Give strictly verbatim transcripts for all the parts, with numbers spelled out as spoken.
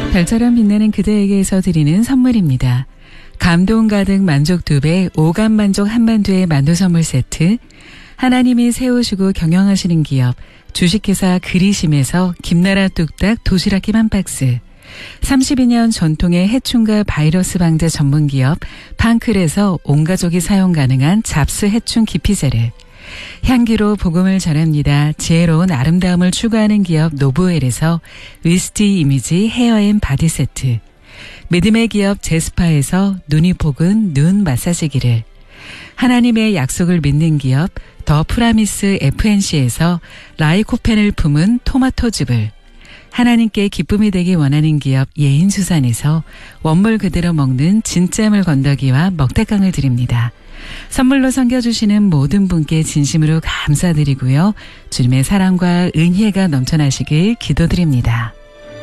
별처럼 빛나는 그대에게서 드리는 선물입니다. 감동 가득 만족 두 배, 오감 만족 한만두의 만두 선물 세트, 하나님이 세우시고 경영하시는 기업, 주식회사 그리심에서 김나라 뚝딱 도시락김 한 박스, 삼십이 년 전통의 해충과 바이러스 방제 전문기업 판클에서 온 가족이 사용 가능한 잡스 해충 기피제를, 향기로 복음을 전합니다. 지혜로운 아름다움을 추구하는 기업 노브웰에서 위스티 이미지 헤어앤 바디 세트, 믿음의 기업 제스파에서 눈이 복은 눈 마사지기를, 하나님의 약속을 믿는 기업 더 프라미스 에프엔씨에서 라이코펜을 품은 토마토즙을, 하나님께 기쁨이 되기 원하는 기업 예인수산에서 원물 그대로 먹는 진짜물 건더기와 먹태깡을 드립니다. 선물로 섬겨주시는 모든 분께 진심으로 감사드리고요. 주님의 사랑과 은혜가 넘쳐나시길 기도드립니다.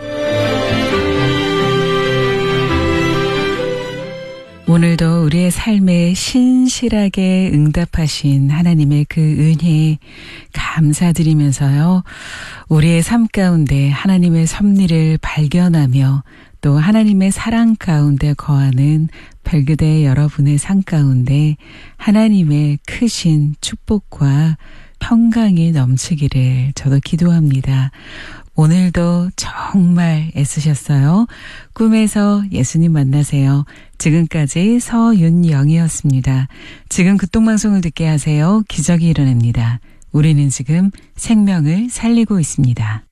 오늘도 우리의 삶에 신실하게 응답하신 하나님의 그 은혜에 감사드리면서요. 우리의 삶 가운데 하나님의 섭리를 발견하며 또 하나님의 사랑 가운데 거하는 별그대 여러분의 삶 가운데 하나님의 크신 축복과 평강이 넘치기를 저도 기도합니다. 오늘도 정말 애쓰셨어요. 꿈에서 예수님 만나세요. 지금까지 서윤영이었습니다. 지금 극동방송을 듣게 하세요. 기적이 일어납니다. 우리는 지금 생명을 살리고 있습니다.